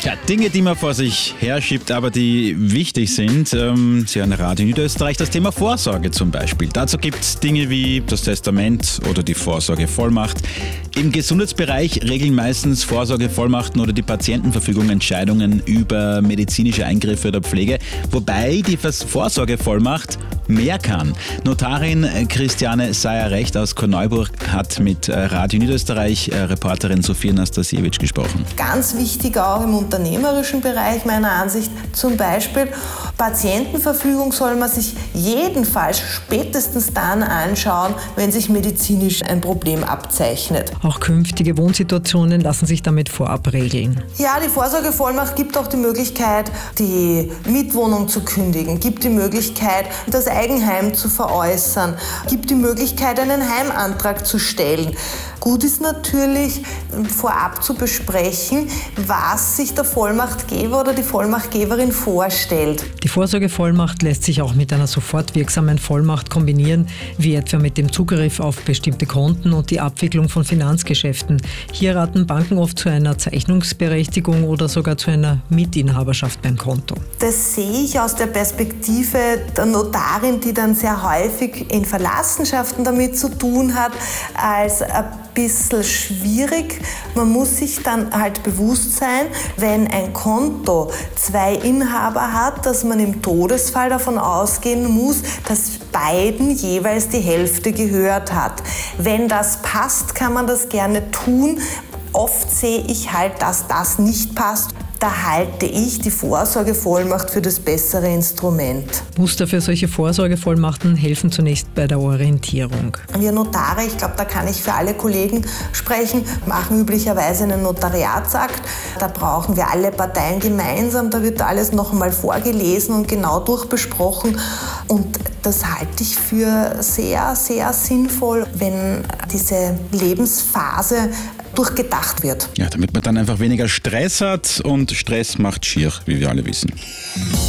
Ja, Dinge, die man vor sich herschiebt, aber die wichtig sind. Sie hören Radio Niederösterreich, das Thema Vorsorge zum Beispiel. Dazu gibt es Dinge wie das Testament oder die Vorsorgevollmacht. Im Gesundheitsbereich regeln meistens Vorsorgevollmachten oder die Patientenverfügung Entscheidungen über medizinische Eingriffe oder Pflege, wobei die Vorsorgevollmacht mehr kann. Notarin Christiane Seyer-Recht aus Korneuburg hat mit Radio Niederösterreich Reporterin Sophia Nastasiewicz gesprochen. Ganz wichtig auch im unternehmerischen Bereich meiner Ansicht, zum Beispiel Patientenverfügung soll man sich jedenfalls spätestens dann anschauen, wenn sich medizinisch ein Problem abzeichnet. Auch künftige Wohnsituationen lassen sich damit vorab regeln. Ja, die Vorsorgevollmacht gibt auch die Möglichkeit, die Mietwohnung zu kündigen, gibt die Möglichkeit, das Eigenheim zu veräußern, gibt die Möglichkeit, einen Heimantrag zu stellen. Gut ist natürlich, vorab zu besprechen, was sich der Vollmachtgeber oder die Vollmachtgeberin vorstellt. Die Vorsorgevollmacht lässt sich auch mit einer sofort wirksamen Vollmacht kombinieren, wie etwa mit dem Zugriff auf bestimmte Konten und die Abwicklung von Finanzgeschäften. Hier raten Banken oft zu einer Zeichnungsberechtigung oder sogar zu einer Mitinhaberschaft beim Konto. Das sehe ich aus der Perspektive der Notarin, die dann sehr häufig in Verlassenschaften damit zu tun hat, als ein bisschen schwierig. Man muss sich dann halt bewusst sein, wenn ein Konto 2 Inhaber hat, dass man im Todesfall davon ausgehen muss, dass beiden jeweils die Hälfte gehört hat. Wenn das passt, kann man das gerne tun. Oft sehe ich halt, dass das nicht passt. Da halte ich die Vorsorgevollmacht für das bessere Instrument. Muster für solche Vorsorgevollmachten helfen zunächst bei der Orientierung. Wir Notare, ich glaube, da kann ich für alle Kollegen sprechen, machen üblicherweise einen Notariatsakt. Da brauchen wir alle Parteien gemeinsam, da wird alles noch einmal vorgelesen und genau durchbesprochen. Und das halte ich für sehr, sehr sinnvoll, wenn diese Lebensphase durchgedacht wird. Ja, damit man dann einfach weniger Stress hat und Stress macht schier, wie wir alle wissen.